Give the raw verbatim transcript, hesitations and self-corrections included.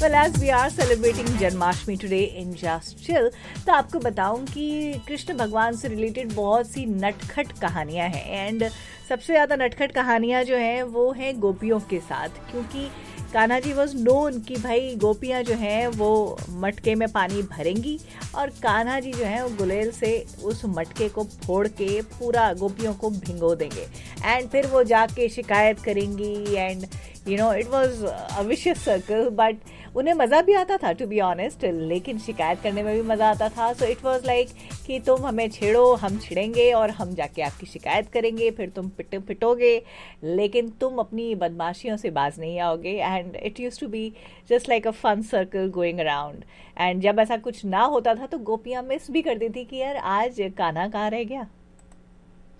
Well, as we are celebrating Janmashtami today in Just Chill, तो आपको बताऊं कि कृष्ण भगवान से रिलेटेड बहुत सी नटखट कहानियां हैं एंड सबसे ज़्यादा नटखट कहानियां जो हैं वो हैं गोपियों के साथ, क्योंकि कान्हा जी वॉज नोन कि भाई गोपियाँ जो हैं वो मटके में पानी भरेंगी और कान्हा जी जो हैं वो गुलेल से उस मटके को फोड़ के पूरा गोपियों को भिंगो देंगे एंड फिर वो जाके शिकायत करेंगी and you know it was a vicious circle. But उन्हें मज़ा भी आता था टू बी ऑनेस्ट, लेकिन शिकायत करने में भी मज़ा आता था. सो इट वाज लाइक कि तुम हमें छेड़ो, हम छिड़ेंगे और हम जाके आपकी शिकायत करेंगे, फिर तुम पिट पिटोगे लेकिन तुम अपनी बदमाशियों से बाज नहीं आओगे. And it use to be just like a fun circle going around. And जब ऐसा कुछ ना होता था तो गोपियाँ मिस भी करती थी कि यार आज कान्हा कहाँ रह गया.